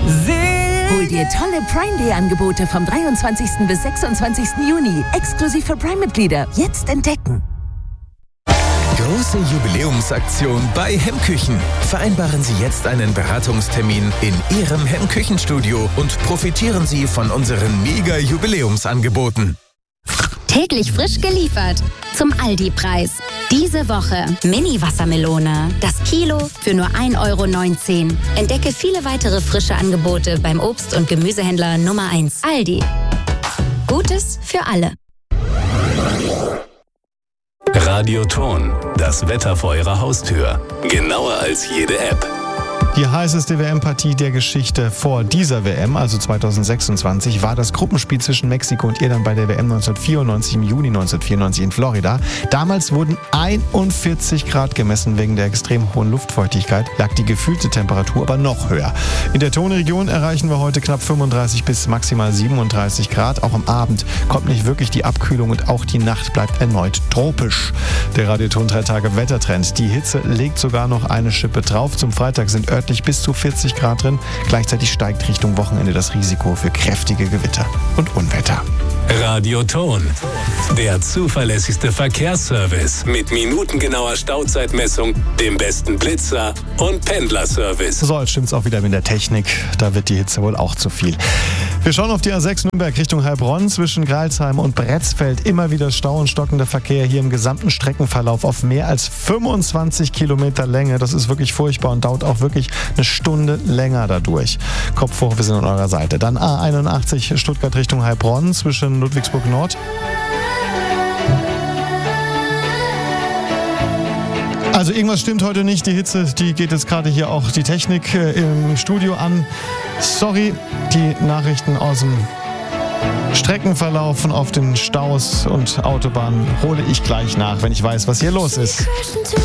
Hol dir tolle Prime Day Angebote vom 23. bis 26. Juni. Exklusiv für Prime-Mitglieder. Jetzt entdecken. Große Jubiläumsaktion bei Hemmküchen. Vereinbaren Sie jetzt einen Beratungstermin in Ihrem Hemmküchenstudio und profitieren Sie von unseren Mega-Jubiläumsangeboten. Täglich frisch geliefert. Zum Aldi-Preis. Diese Woche Mini-Wassermelone. Das Kilo für nur 1,19 €. Entdecke viele weitere frische Angebote beim Obst- und Gemüsehändler Nummer 1. Aldi. Gutes für alle. Radioton. Das Wetter vor Ihrer Haustür. Genauer als jede App. Die heißeste WM-Partie der Geschichte vor dieser WM, also 2026, war das Gruppenspiel zwischen Mexiko und Irland bei der WM 1994 im Juni 1994 in Florida. Damals wurden 41 Grad gemessen. Wegen der extrem hohen Luftfeuchtigkeit lag die gefühlte Temperatur aber noch höher. In der Tonregion erreichen wir heute knapp 35 bis maximal 37 Grad. Auch am Abend kommt nicht wirklich die Abkühlung und auch die Nacht bleibt erneut tropisch. Der Radioton 3 Tage Wettertrend. Die Hitze legt sogar noch eine Schippe drauf. Zum Freitag sind örtlich bis zu 40 Grad drin. Gleichzeitig steigt Richtung Wochenende das Risiko für kräftige Gewitter und Unwetter. Radioton. Der zuverlässigste Verkehrsservice mit minutengenauer Stauzeitmessung, dem besten Blitzer und Pendlerservice. So, jetzt stimmt's auch wieder mit der Technik. Da wird die Hitze wohl auch zu viel. Wir schauen auf die A6 Nürnberg Richtung Heilbronn. Zwischen Greilsheim und Bretzfeld immer wieder Stau und stockender Verkehr hier im gesamten Streckenverlauf auf mehr als 25 Kilometer Länge. Das ist wirklich furchtbar und dauert auch wirklich eine Stunde länger dadurch. Kopf hoch, wir sind an eurer Seite. Dann A81 Stuttgart Richtung Heilbronn zwischen Ludwigsburg Nord. Also irgendwas stimmt heute nicht. Die Hitze, die geht jetzt gerade hier auch die Technik im Studio an. Sorry, die Nachrichten aus dem Streckenverlauf und auf den Staus und Autobahnen hole ich gleich nach, wenn ich weiß, was hier los ist.